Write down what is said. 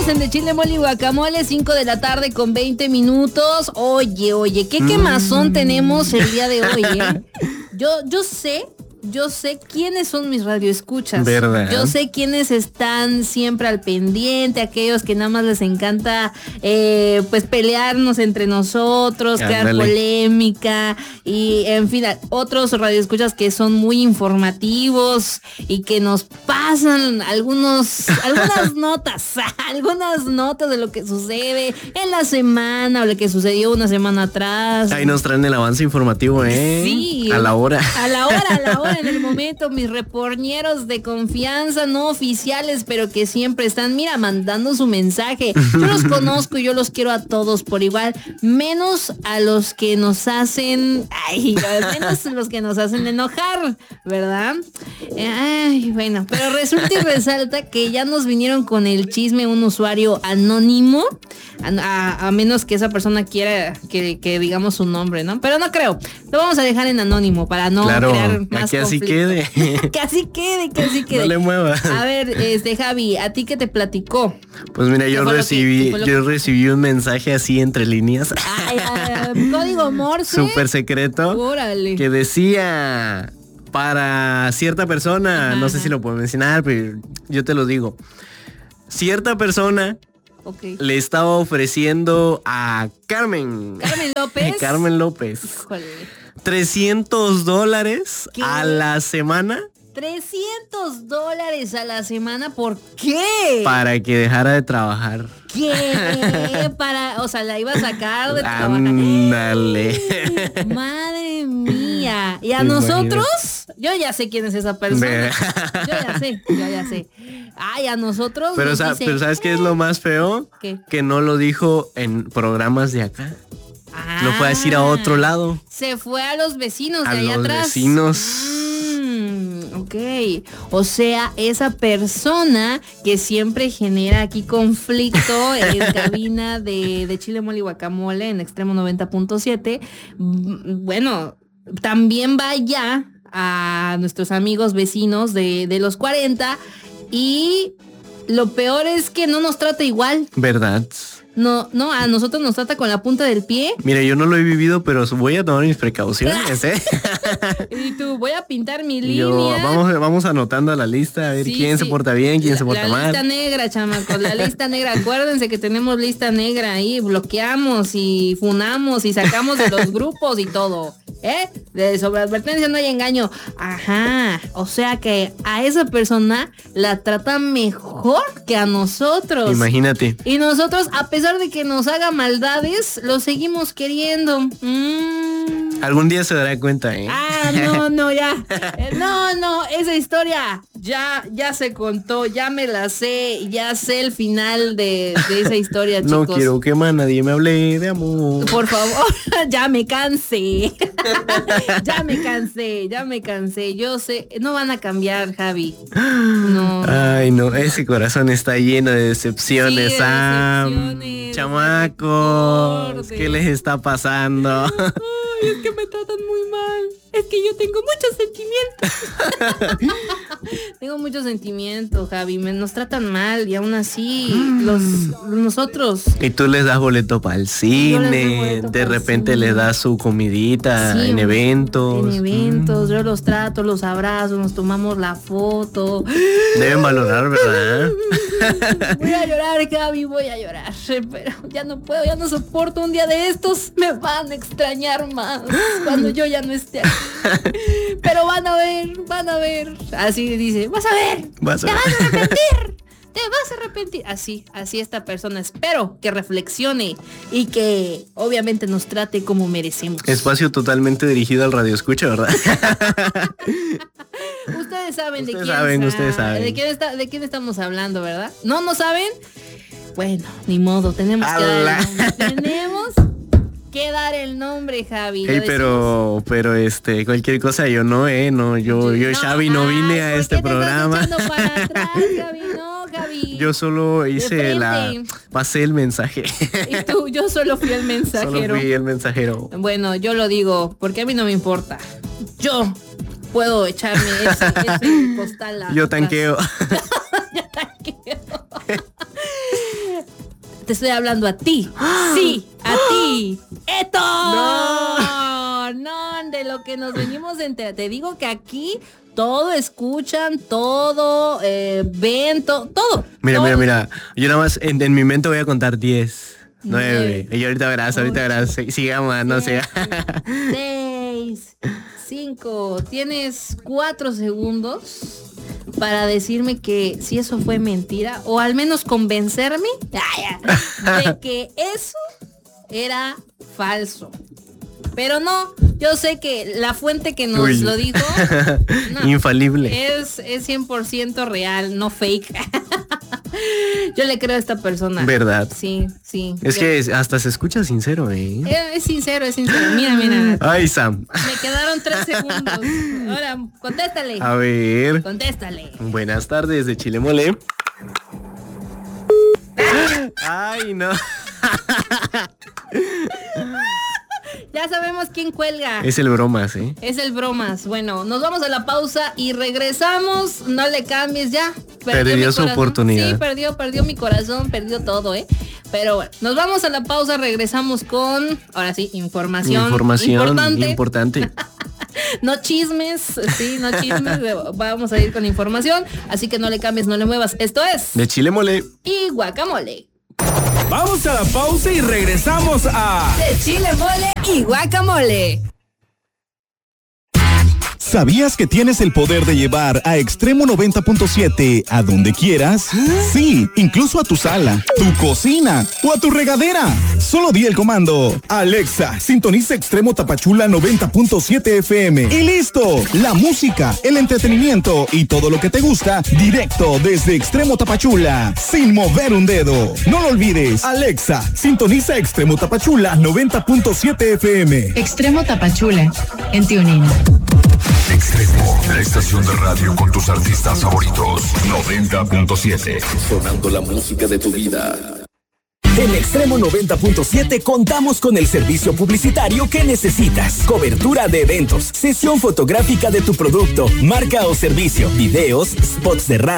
en De Chile, Mole y Guacamole, 5 de la tarde con 20 minutos. Oye, qué quemazón tenemos el día de hoy, ¿eh? Yo sé quiénes son mis radioescuchas. ¿Verdad? Yo sé quiénes están siempre al pendiente, aquellos que nada más les encanta pues pelearnos entre nosotros, crear polémica y en fin, otros radioescuchas que son muy informativos y que nos pasan algunas notas de lo que sucede en la semana o lo que sucedió una semana atrás. Ahí nos traen el avance informativo, ¿eh? Sí. A la hora, en el momento, mis reporñeros de confianza, no oficiales, pero que siempre están, mandando su mensaje. Yo los conozco y yo los quiero a todos por igual, menos a los que nos hacen, menos los que nos hacen enojar, ¿verdad? Bueno, pero resulta y resalta que ya nos vinieron con el chisme un usuario anónimo, a menos que esa persona quiera que digamos su nombre, ¿no? Pero no creo. Lo vamos a dejar en anónimo para no crear más que así quede. Que así quede. No le muevas. A ver, Javi, ¿a ti qué te platicó? Pues mira, yo recibí un mensaje así entre líneas. Código Morse. Súper secreto. Órale. Que decía para cierta persona, no sé si lo puedo mencionar, pero yo te lo digo. Cierta persona le estaba ofreciendo a Carmen López. Carmen López. Híjole. $300 a la semana. $300 a la semana, ¿por qué? Para que dejara de trabajar. ¿Qué? La iba a sacar de trabajar. Ándale. Madre mía. ¿Y a nosotros? Yo ya sé quién es esa persona. Yo ya sé. Ay, a nosotros. Pero ¿sabes qué es lo más feo? ¿Qué? Que no lo dijo en programas de acá. Lo fue a decir a otro lado. Se fue a los vecinos de allá atrás. A los vecinos. Ok. O sea, esa persona que siempre genera aquí conflicto en cabina de Chile, Mole y Guacamole en Extremo 90.7. Bueno, también va ya a nuestros amigos vecinos de los 40 y lo peor es que no nos trata igual. ¿Verdad? No, a nosotros nos trata con la punta del pie. Mira, yo no lo he vivido, pero voy a tomar mis precauciones, ¿eh? Y tú, voy a pintar mi línea. Vamos anotando la lista, a ver quién se porta bien, quién se porta mal. La lista negra, chamacos, la lista negra. Acuérdense que tenemos lista negra ahí, bloqueamos y funamos y sacamos de los grupos y todo. De sobreadvertencia no hay engaño. Ajá, o sea que a esa persona la tratan mejor que a nosotros. Imagínate. Y nosotros, a pesar de que nos haga maldades, lo seguimos queriendo. Algún día se dará cuenta, ¿eh? No, ya. No, esa historia ya se contó, ya me la sé, ya sé el final de esa historia, chicos. No quiero que más nadie me hable de amor. Por favor, ya me cansé. Ya me cansé. Yo sé, no van a cambiar, Javi. No. Ay, no, ese corazón está lleno de decepciones, Sam. Chamacos, ¿qué les está pasando? Ay, es que me tratan muy mal. Es que yo tengo muchos sentimientos. Tengo muchos sentimientos, Javi. Nos tratan mal y aún así nosotros. Y tú les das boleto para el cine, de repente les das su comidita en eventos. Yo los trato, los abrazo, nos tomamos la foto. Deben valorar, ¿verdad? Voy a llorar, Javi, pero ya no puedo, ya no soporto un día de estos. Me van a extrañar más cuando yo ya no esté aquí. Pero van a ver. Así dice, vas a ver. Te vas a arrepentir. Así esta persona. Espero que reflexione y que obviamente nos trate como merecemos. Espacio totalmente dirigido al radioescucha, ¿verdad? Ustedes saben de quién de quién estamos hablando, ¿verdad? ¿No saben? Bueno, ni modo, tenemos que dar el nombre, Javi. Pero cualquier cosa yo yo Xavi no vine a este programa. Para atrás, Javi, no, Javi. Yo solo pasé el mensaje. Y tú, yo solo fui el mensajero. Bueno, yo lo digo porque a mí no me importa. Yo puedo echarme ese postal. Yo tanqueo. te estoy hablando a ti. Sí, a ti. ¡Esto! No, de lo que nos venimos de enterar. Te digo que aquí todo escuchan, todo ven, todo. Mira. Yo nada más en mi mente voy a contar 10, 9. Y ahorita verás. Sigamos, no sé. 6, 5. Tienes 4 segundos para decirme que si eso fue mentira, o al menos convencerme de que eso era falso. Pero no, yo sé que la fuente que nos lo dijo infalible. Es 100% real, no fake. Yo le creo a esta persona. ¿Verdad? Sí. Es que hasta se escucha sincero, Es sincero. Mira. Ay, Sam. Me quedaron 3 segundos. Ahora, contéstale. A ver. Contéstale. Buenas tardes de Chile Mole. Ay, no. Ya sabemos quién cuelga. Es el bromas, ¿eh? Es el bromas. Bueno, nos vamos a la pausa y regresamos. No le cambies ya. Perdió su oportunidad. Sí, perdió mi corazón, perdió todo, ¿eh? Pero bueno, nos vamos a la pausa, regresamos con, ahora sí, información importante. No chismes, vamos a ir con información, así que no le cambies, no le muevas. Esto es De Chile Mole y Guacamole. Vamos a la pausa y regresamos a De Chile Mole y Guacamole. ¿Sabías que tienes el poder de llevar a Extremo 90.7 a donde quieras? Sí, incluso a tu sala, tu cocina o a tu regadera. Solo di el comando: Alexa, sintoniza Extremo Tapachula 90.7 FM. Y listo, la música, el entretenimiento y todo lo que te gusta directo desde Extremo Tapachula, sin mover un dedo. No lo olvides, Alexa, sintoniza Extremo Tapachula 90.7 FM. Extremo Tapachula, en TuneIn. Extremo, la estación de radio con tus artistas favoritos. 90.7. Sonando la música de tu vida. En Extremo 90.7 contamos con el servicio publicitario que necesitas. Cobertura de eventos, sesión fotográfica de tu producto, marca o servicio, videos, spots de radio.